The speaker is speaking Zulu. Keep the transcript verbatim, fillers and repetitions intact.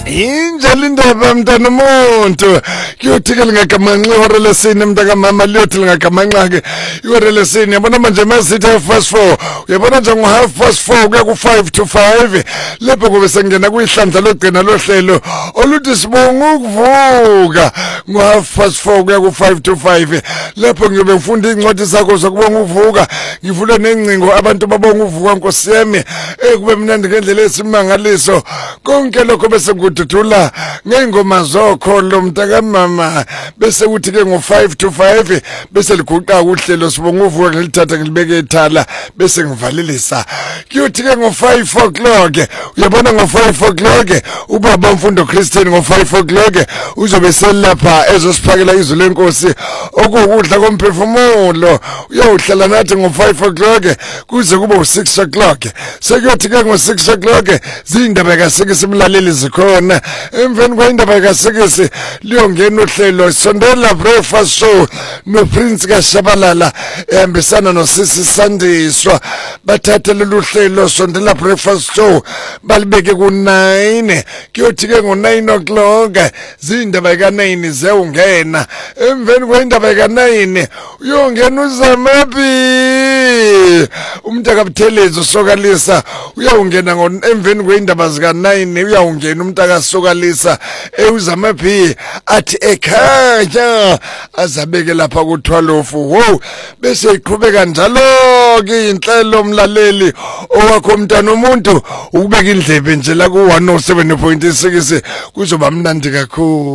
Injalo indaba mntana umuntu kuyothi ke lingagamanxa ihora lesine mntaka mama liyothi lingagamanxa ke ihora lesine yabona manje masithi half past four uyabona nje ngo half past four kuya ku five to five lapho kube sengena kuyihlandla logcina lohlelo oluthi sibonga ukuvuka ngo half past four kuya ku five to five lapho ngiyobe ngifunda incwadi zakho zokubonga ukuvuka ngivula nencingo abantu babonga ukuvuka nkosiyami ekube mnandi ngendlela esimangaliso konke lokho bese kuduthula ngengoma zokho lo mntaka mama bese kuthi ke ngo five to five bese liguqa uhlelo sibonga uvuka ngilithatha ngilibeke ethala bese ngivalelisa kuyothi ke ngo five o'clock uyabona ngo five o'clock ubaba mfundo Christian ngo five o'clock uzobe selapha ezosiphakela izwi lenkosi okukudla komphefumulo uyawuhlala nathi ngo five o'clock kuze kube u six o'clock sekuyothi ke ngo six o'clock zindaba kasikisi simlaleli zikhona emveni kwendaba kasikisi liyongena uhlelo sondela breakfast show no Prince kaShabalala ehambisana no Sisi Sandiswa bathatha lolu hlelo sondela breakfast show balibeke ku nine kuyothi ke ngo nine o'clock zindaba ka nine zewungena emveni kwendaba ka nine uyongena uZamabi umntaka Buthelezi sokalisa uyawungena ngo emveni kwendaba zika nine uyawungena umntaka sokalisa euzamabi athi ekhaya azabeke lapha ku twelve wow bese iqhubeka njalo ke inhlelo mlaleli owakho mntana umuntu ukubeka indlebe nje la ku one oh seven point six kuzoba mnandi kakhulu.